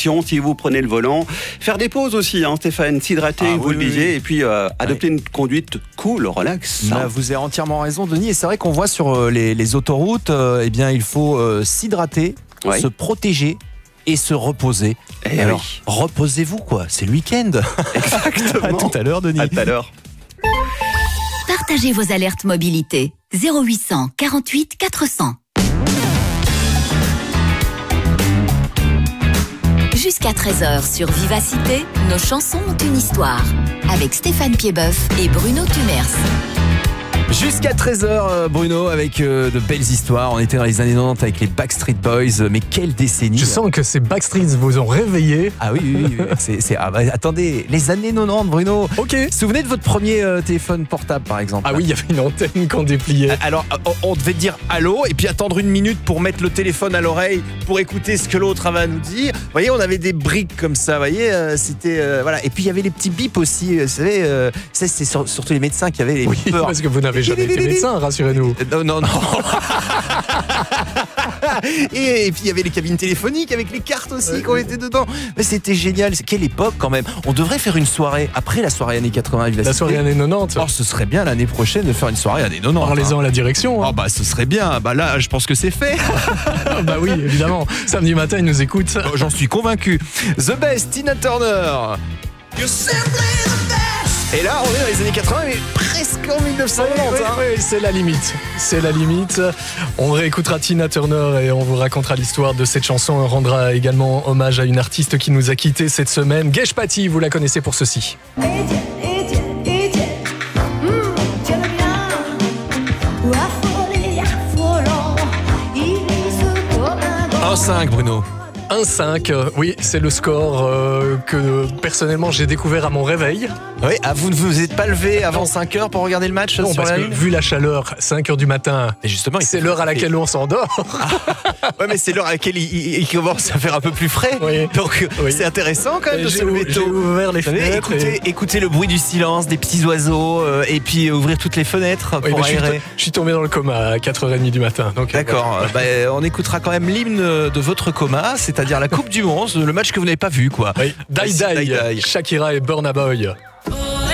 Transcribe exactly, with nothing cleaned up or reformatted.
réflexion si vous prenez le volant. Faire des pauses aussi, hein, Stéphane, s'hydrater, Ah, vous oui, le disiez, oui. et puis euh, adopter une conduite cool, relax. Bah, vous avez entièrement raison, Denis. Et c'est vrai qu'on voit sur euh, les, les autoroutes, euh, eh bien, il faut euh, s'hydrater, Ouais. se protéger et se reposer. Eh Alors, oui. reposez-vous, quoi. C'est le week-end. Exactement. À tout à l'heure, Denis. À tout à l'heure. Partagez vos alertes mobilité. zéro huit cent quarante-huit quatre cents. Jusqu'à treize heures sur Vivacité, nos chansons ont une histoire. Avec Stéphane Piedboeuf et Bruno Tumers. Jusqu'à treize heures, Bruno, avec euh, de belles histoires. On était dans les années quatre-vingt-dix avec les Backstreet Boys. Mais quelle décennie! Je sens que ces Backstreets vous ont réveillé. Ah oui, oui, oui. c'est, c'est, ah bah, attendez, les années quatre-vingt-dix, Bruno. Ok. Vous vous souvenez de votre premier euh, téléphone portable, par exemple? Ah oui, il y avait une antenne qu'on dépliait. Alors, on- on devait dire allô et puis attendre une minute pour mettre le téléphone à l'oreille pour écouter ce que l'autre avait à nous dire. Vous voyez, on avait des briques comme ça, vous voyez, euh, c'était euh, voilà. Et puis il y avait les petits bips aussi, euh, vous savez, euh, ça c'est sur- surtout les médecins qui avaient les Oui, beepers. parce que vous n'avez jamais été médecin, rassurez-nous. Non, non, non. et, et puis il y avait les cabines téléphoniques avec les cartes aussi qu'on était dedans. Mais c'était génial. Quelle époque quand même. On devrait faire une soirée après la soirée années quatre-vingts. Vivacité. La soirée années quatre-vingt-dix. Oh, ce serait bien l'année prochaine de faire une soirée années quatre-vingt-dix. Parlez-en à la direction. Oh Hein. bah ce serait bien. Bah là, je pense que c'est fait. Ah bah oui, évidemment. Samedi matin, ils nous écoutent. Oh, j'en suis convaincu. The Best, Tina Turner. Et là, on est dans les années quatre-vingts, mais presque en mille neuf cent quatre-vingt-dix. Oui, hein. oui, c'est la limite. C'est la limite. On réécoutera Tina Turner et on vous racontera l'histoire de cette chanson. On rendra également hommage à une artiste qui nous a quittés cette semaine. Gage Patty, vous la connaissez pour ceci. un cinq, Bruno. un cinq, euh, oui, c'est le score euh, que personnellement j'ai découvert à mon réveil. Oui, ah, vous ne vous êtes pas levé avant cinq heures pour regarder le match Non, sur parce la que lune? vu la chaleur, cinq heures du matin, Et justement, il c'est faut- l'heure à laquelle on s'endort. Ouais, mais c'est l'heure à laquelle il, il- il commence à faire un peu plus frais. Oui. Donc Oui. c'est intéressant quand même de J'ai se lever ou- j'ai tôt. ouvert les Vous savez, fenêtres. écoutez, et- écoutez le bruit du silence, des petits oiseaux, euh, et puis euh, ouvrir toutes les fenêtres Oui, pour mais je, suis, aérer. je suis tombé dans le coma à quatre heures trente du matin. Donc, euh, D'accord, voilà. euh, bah, on écoutera quand même l'hymne de votre coma, c'est-à-dire la Coupe du Monde, le match que vous n'avez pas vu, quoi. Oui. Die, Die, die, die. Shakira et Burna Boy.